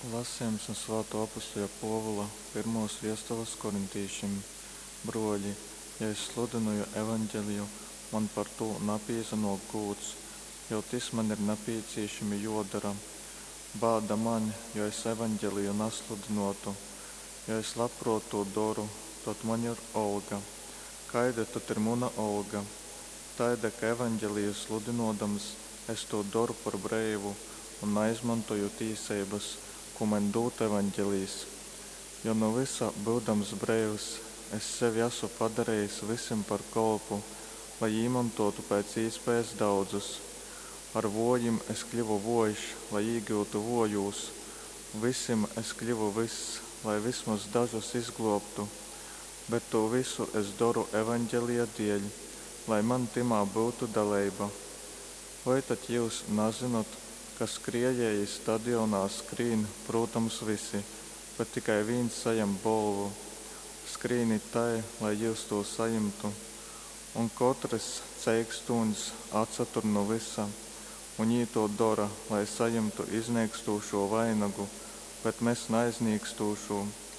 Lasījums no Svētā apustuļa Pāvila pirmās vēstules korintīšiem. Broļi, ja es sludināju evaņģēliju, man par to napīzanok gods, jo tas man ir nepieciešami jodara. Bāda man, jo es evaņģēliju nesludinātu. Ja es labprāt to daru, tad man ir alga. Kāda tad ir mana alga? Tāda, ka evaņģēliju sludinādams, es to daru par brīvu un neizmantoju tiesības, ko man dod evaņģēlijs. Jo no visa būdams brīvs, es sevi esmu padarījis visam par kalpu, lai izmantotu pēc iespējas daudzus. Ar vojiem es kļuvu vojš, lai iegūtu vojos. Visam es kļuvu viss, lai vismaz dažus izglābtu. Bet to visu es daru evaņģēlija dēļ, lai man timā būtu dalība. Vai tad jūs nezināt, ka skriejēji stadionā skrīn, protams, visi, bet tikai viens saņem balvu? Skrīni tai, lai jūs to saņemtu, un katrs ceikstūns atsatur no visa, un viņi to dara, lai saņemtu iznīkstošo vainagu, bet mēs neiznīkstošo.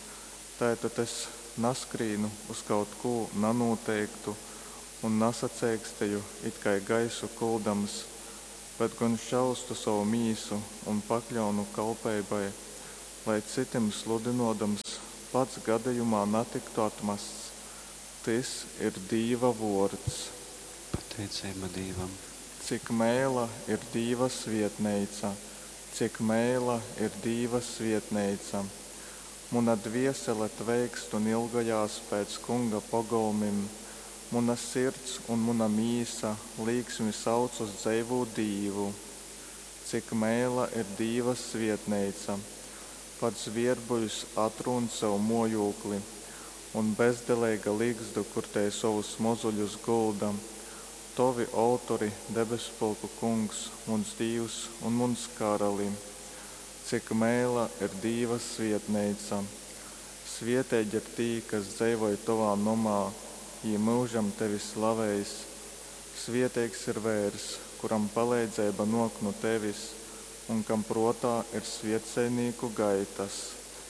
Tātad es naskrīnu uz kaut ko nenoteiktu un nesaceiksteju it kā gaisu kuldams, bet gan šaustu savu mīsu un pakļaunu kalpībai, lai citiem sludinādams pats gadījumā netiktu atmests. Tas ir Dieva vārds. Pateicība Dievam. Cik mēla ir Dieva svietneica, cik mēla ir Dieva svietneica. Muna dviesele tveikst un ilgojās pēc Kunga pagalmim. Muna sirds un muna mīsa līksmi sauc uz dzīvo Dievu. Cik mēla ir Dieva svietneica. Pats vierbuļs atrun savu mojokli un bezdelīga līgzdu, kur te savus mozuļus gulda. Tovi autori, debespulku kungs, muns Dievs un muns karali. Cik mēla ir Dieva svietneica. Svietēģi ir tī, kas dzīvoja tavā nomā, jī mūžam tevi slavējis. Svietēgs ir vērs, kuram palīdzība nok no tevis, un kam protā ir svietceļnieku gaitas.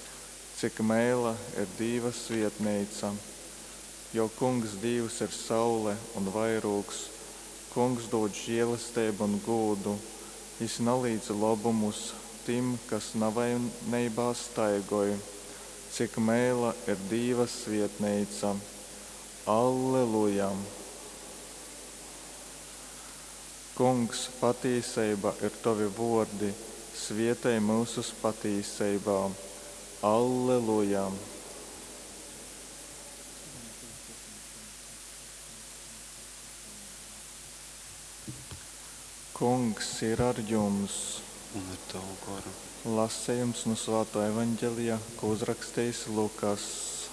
Cik mēla ir Dieva svietneica. Jo Kungs Dievs ir saule un vairūks, Kungs dod žēlastību un godu, Viņš nalīdz labumus tim, kas navainībā staigoja. Cik mēla ir Dieva svietneica. Alleluja! Kungs, patīsība ir tavi vārdi, svietēj mūsu patīsībā. Alleluja! Kungs ir ar jums. Un ar tavu garu. Lasījums no Svētā evaņģēlija, ko uzrakstījis Lukas.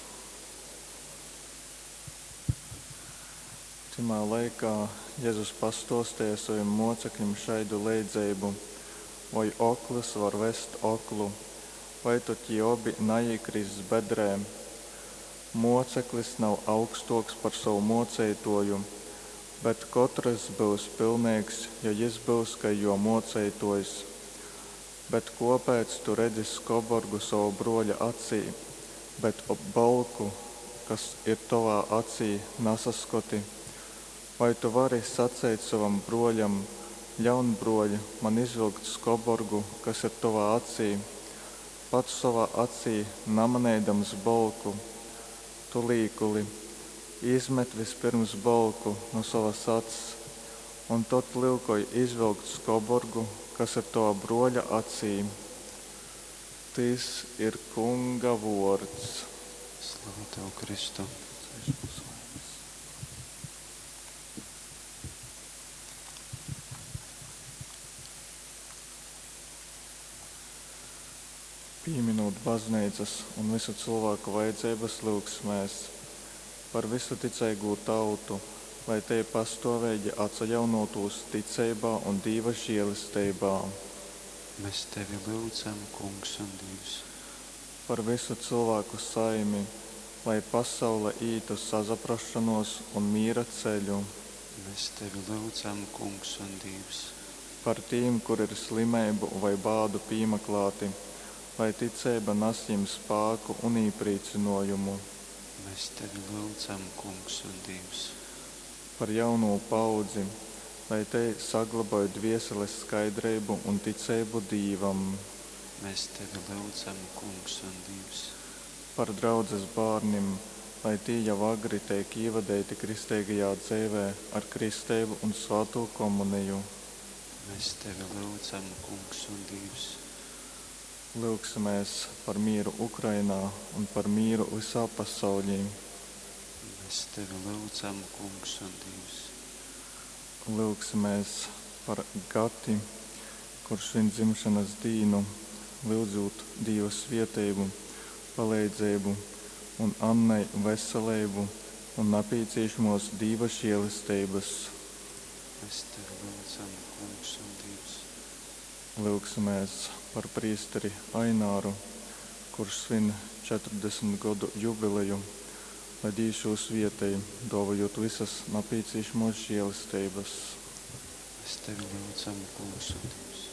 Timā laikā Jēzus pastāstīja saviem mocekļiem šādu līdzību: vai oklis var vest oklu, vai tad jobi neiekrist bedrēm. Moceklis nav augstāks par savu mocētoju, bet katrs būs pilnīgs, ja viņš būs kā jo mocētojs. Bet kāpēc tu redzi skoborgu savu broļa acī, bet balku, kas ir tavā acī, nesaskoti? Vai tu vari sacīt savam broļam: ļaunbroļ, man izvilkt skoborgu, kas ir tavā acī, pats savā acī nemanēdams balku? Tu līkuli, izmet vispirms balku no savas acis, un tad lilkoj izvilkt skoborgu, kas ir tavā broļa acī. Tas ir Kunga vārds. Slavu tev, Kristu. Pieminot baznīcas un visu cilvēku vajadzības lūgsmēs par visu ticīgo tautu, lai tie pastāvīgi atjaunotos ticībā un Dieva žēlastībā. Mēs tevi lūdzam, Kungs un Dievs. Par visu cilvēku saimi, lai pasaule ītu sazaprašanos un mīra ceļu. Mēs tevi lūdzam, Kungs un Dievs. Par tiem, kur ir slimību vai bādu piemeklēti, lai ticība nes jums spēku un iepriecinājumu. Mēs tevi lūdzam, Kungs un Dievs. Par jauno paudzi, lai te saglabātu dvieseles skaidrību un ticību Dievam. Mēs tevi lūdzam, Kungs un Dievs. Par draudzes bērniem, lai tie jau agri tiek ievadīti kristīgajā dzīvē ar kristību un svēto komuniju. Mēs tevi lūdzam, Kungs un Dievs. Lūksimies par mieru Ukrainā un par mieru visā pasaulī. Mēs tevi lūdzam, Kungs un Dievs. Lūksimies par Gati, kurš viņa dzimšanas dienu, lūdzot Dieva svētību, palīdzību un Annai veselību un nepieciešamos Dieva žēlastības. Mēs tevi lūdzam, Kungs un Dievs. Lūksimies par priesteri Aināru, kurš svin 40 gadu jubileju, lai Dievs šo svētību, dāvājot visas nepieciešamos žēlastības. Mēs tevi lūdzam, Kungs un Dievs.